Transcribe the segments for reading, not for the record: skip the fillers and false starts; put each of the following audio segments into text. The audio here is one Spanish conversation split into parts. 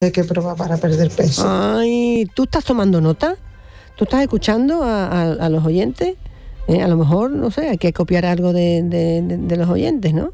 Hay que probar para perder peso. Ay, ¿tú estás tomando nota? ¿Tú estás escuchando a los oyentes? A lo mejor, no sé, hay que copiar algo de los oyentes, ¿no?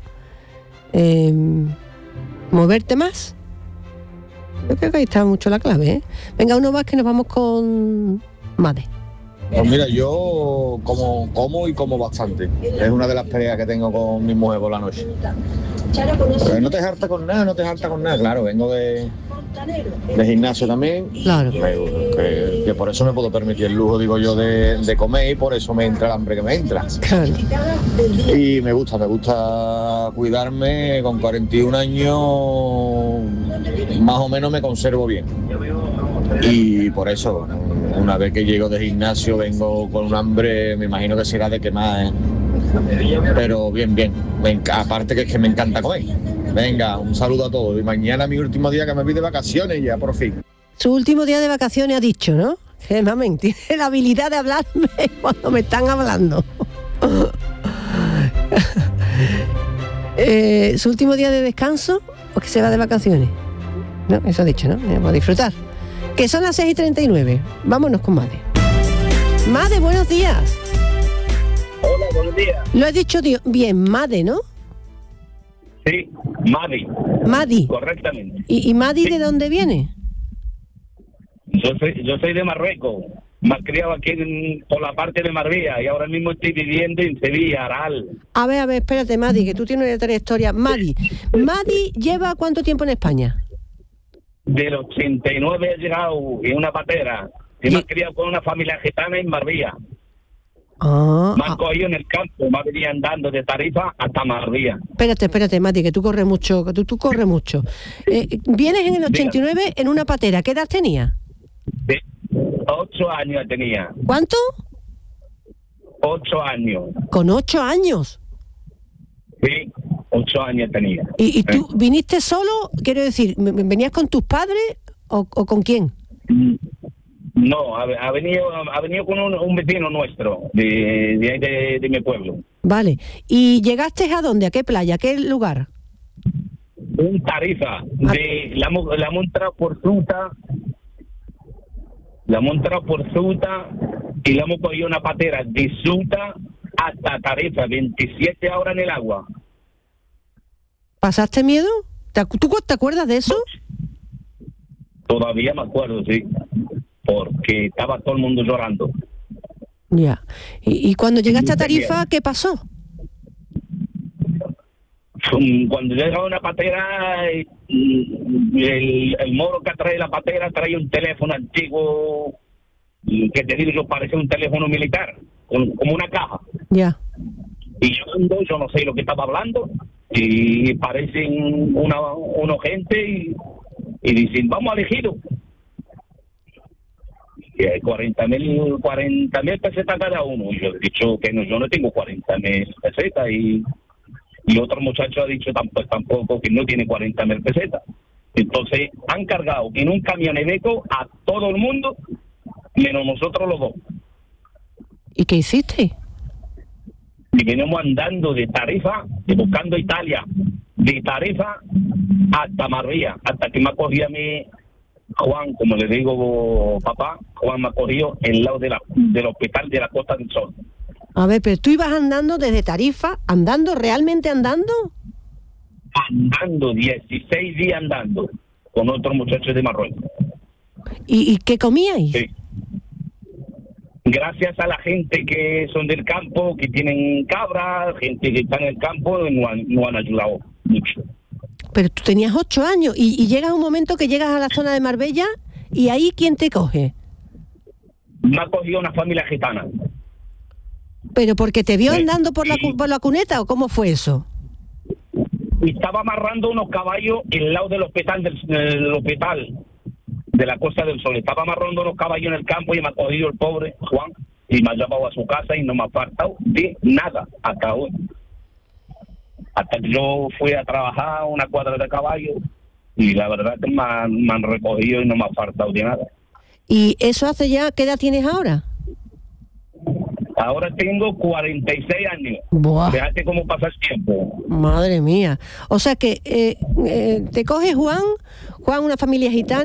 Moverte más. Yo creo que ahí está mucho la clave, ¿eh? Venga, uno más que nos vamos con Made. Pues mira, yo como bastante. Es una de las peleas que tengo con mi mujer por la noche. Pero no te harta con nada, claro, vengo de gimnasio también. Claro. Que por eso me puedo permitir el lujo, digo yo, de comer, y por eso me entra el hambre que me entra. Claro. Y me gusta cuidarme. Con 41 años más o menos me conservo bien. Y por eso, una vez que llego de gimnasio vengo con un hambre, me imagino que será de quemar, ¿eh? Pero bien. Aparte que es que me encanta comer. Venga, un saludo a todos. Y mañana mi último día que me voy de vacaciones ya por fin. Su último día de vacaciones ha dicho, ¿no? Que mamen, tiene la habilidad de hablarme cuando me están hablando. ¿Su último día de descanso o que se va de vacaciones? No, eso ha dicho, ¿no? Vamos a disfrutar. Que son las 6:39. Vámonos con Made. Made, buenos días. Hola, buenos días. Lo he dicho bien, Made, ¿no? Sí, Madi. Correctamente. ¿Y Madi de dónde viene? Yo soy de Marruecos, más criado aquí por la parte de Marbella, y ahora mismo estoy viviendo en Sevilla, Aral. A ver, espérate, Madi, que tú tienes una trayectoria. Madi lleva ¿cuánto tiempo en España? Del 89 he llegado en una patera, y me he criado con una familia gitana en Marbella. Me han cogido en el campo, me venía andando de Tarifa hasta Marbella. Espérate, Mati, que tú corres mucho, tú corres mucho. Vienes en el 89 en una patera, ¿qué edad tenía? 8 años tenía. ¿Cuánto? 8 años. ¿Con 8 años? Sí, 8 años tenía. ¿Y tú viniste solo? Quiero decir, ¿venías con tus padres o con quién? No, ha venido con un vecino nuestro, de mi pueblo. Vale. ¿Y llegaste a dónde? ¿A qué playa? ¿A qué lugar? Un Tarifa. La hemos entrado por Ceuta. La hemos entrado por Ceuta y la hemos cogido una patera de Ceuta hasta Tarifa, 27 horas en el agua. ¿Pasaste miedo? ¿Tú te acuerdas de eso? Todavía me acuerdo, sí. Porque estaba todo el mundo llorando. Ya. ¿Y cuando llegaste a Tarifa, qué pasó? Cuando llega una patera, el moro que trae la patera trae un teléfono antiguo, que te digo yo, parece un teléfono militar, como una caja. Ya. Y yo no sé lo que estaba hablando, y parecen unos gente y dicen, vamos al ejido. 40.000 pesetas cada uno. Y yo he dicho que no, yo no tengo 40.000 pesetas, y otro muchacho ha dicho tampoco que no tiene 40.000 pesetas. Entonces han cargado en un camioneteco a todo el mundo, menos nosotros los dos. ¿Y qué hiciste? Y venimos andando de Tarifa, buscando Italia, de Tarifa hasta Marbella, hasta que me ha cogido a mí Juan, como le digo papá, Juan me ha cogido en el lado del hospital de la Costa del Sol. A ver, pero tú ibas andando desde Tarifa, realmente andando. Andando, 16 días andando, con otros muchachos de Marruecos. ¿Y qué comíais? Sí. Gracias a la gente que son del campo, que tienen cabras, gente que está en el campo, nos han ayudado mucho. Pero tú tenías 8 años y llega un momento que llegas a la zona de Marbella y ahí ¿quién te coge? Me ha cogido una familia gitana. ¿Pero porque te vio andando por la cuneta o cómo fue eso? Y estaba amarrando unos caballos al lado del hospital del hospital de la Costa del Sol. Estaba amarrando unos caballos en el campo y me ha cogido el pobre Juan y me ha llevado a su casa y no me ha faltado de nada hasta hoy. Hasta que yo fui a trabajar a una cuadra de caballos y la verdad que me han recogido y no me ha faltado de nada. ¿Y eso hace ya, qué edad tienes ahora? Ahora tengo 46 años. Buah. Fíjate cómo pasa el tiempo. Madre mía. O sea que te coge Juan, una familia gitana,